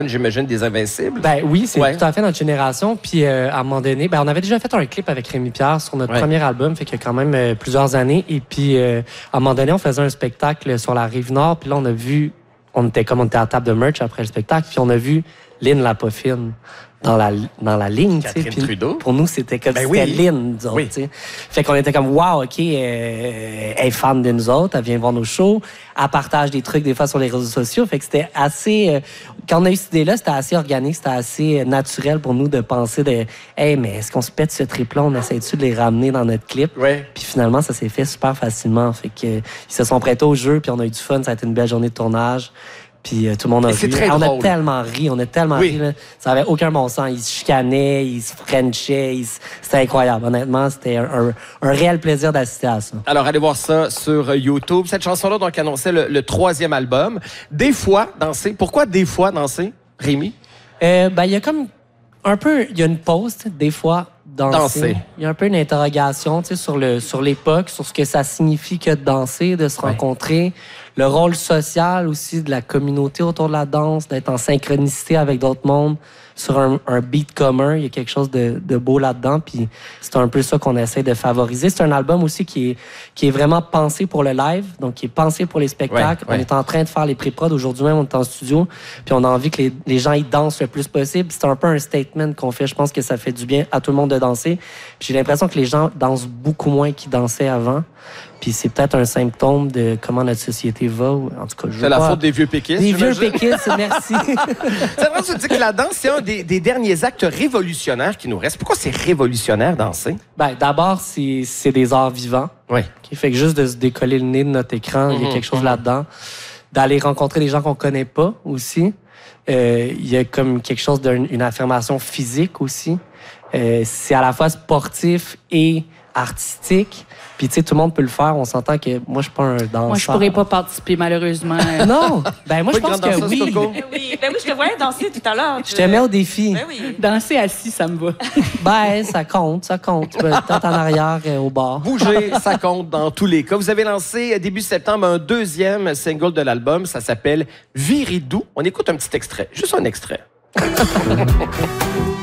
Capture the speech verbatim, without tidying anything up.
J'imagine des Invincibles. Ben oui, c'est ouais. tout à fait notre génération. Puis euh, à un moment donné, ben, on avait déjà fait un clip avec Rémi Pierre sur notre ouais. premier album, fait qu'il y a quand même euh, plusieurs années. Et puis euh, à un moment donné, on faisait un spectacle sur la Rive-Nord. Puis là, on a vu, on était comme on était à la table de merch après le spectacle, puis on a vu Lynn Lapofine dans la, dans la ligne. Catherine puis Trudeau. Pour nous, c'était comme ben c'était oui. Lynn, disons. Oui. Fait qu'on était comme, wow, OK, euh, elle est fan de nous autres, elle vient voir nos shows, elle partage des trucs des fois sur les réseaux sociaux. Fait que c'était assez... Euh, quand on a eu cette idée-là, c'était assez organique, c'était assez naturel pour nous de penser de, hey, mais est-ce qu'on se pète ce trip-là, on essaie-tu de les ramener dans notre clip? Ouais. Puis finalement, ça s'est fait super facilement. Fait que, euh, ils se sont prêtés au jeu, puis on a eu du fun, ça a été une belle journée de tournage. Puis euh, tout le monde a ri. Très on drôle. a tellement ri, on a tellement oui. ri. Là. Ça avait aucun bon sens. Ils se chicanaient, ils se frenchaient. Ils se... C'était incroyable. Honnêtement, c'était un, un, un réel plaisir d'assister à ça. Alors, allez voir ça sur YouTube. Cette chanson-là, donc, annonçait le, le troisième album. Des fois, danser. Pourquoi des fois danser, Rémi? Euh, ben, il y a comme un peu... Il y a une pause, des fois, danser. danser. Il y a un peu une interrogation, tu sais, sur le sur l'époque, sur ce que ça signifie que de danser, de se ouais. rencontrer. Le rôle social aussi de la communauté autour de la danse, d'être en synchronicité avec d'autres mondes sur un, un beat commun. Il y a quelque chose de, de beau là-dedans. Puis c'est un peu ça qu'on essaie de favoriser. C'est un album aussi qui est, qui est vraiment pensé pour le live, donc qui est pensé pour les spectacles. Ouais, ouais. On est en train de faire les pré-prod. Aujourd'hui même, on est en studio. Puis on a envie que les, les gens y dansent le plus possible. C'est un peu un statement qu'on fait. Je pense que ça fait du bien à tout le monde de danser. Puis j'ai l'impression que les gens dansent beaucoup moins qu'ils dansaient avant. Puis c'est peut-être un symptôme de comment notre société va. En tout cas, je C'est la pas... faute des vieux péquistes. Des vieux péquistes, merci. C'est vrai, tu dis que la danse, c'est un des, des derniers actes révolutionnaires qui nous restent. Pourquoi c'est révolutionnaire, danser? Ben, d'abord, c'est, c'est des arts vivants. Oui. Qui fait que juste de se décoller le nez de notre écran, mm-hmm. il y a quelque chose mm-hmm. là-dedans. D'aller rencontrer des gens qu'on connaît pas aussi. Euh, il y a comme quelque chose d'une affirmation physique aussi. Euh, c'est à la fois sportif et artistique. Puis, tu sais, tout le monde peut le faire. On s'entend que moi, je suis pas un danseur. Moi, je pourrais pas participer, malheureusement. Non! Ben, moi, je pense que oui. oui. Ben oui, je te voyais danser tout à l'heure. Je te mets au défi. Ben oui. Danser assis, ça me va. Ben, ça compte, ça compte. Peut-être en arrière, euh, au bar. Bouger, ça compte dans tous les cas. Vous avez lancé, début septembre, un deuxième single de l'album. Ça s'appelle Viridou. On écoute un petit extrait. Juste un extrait.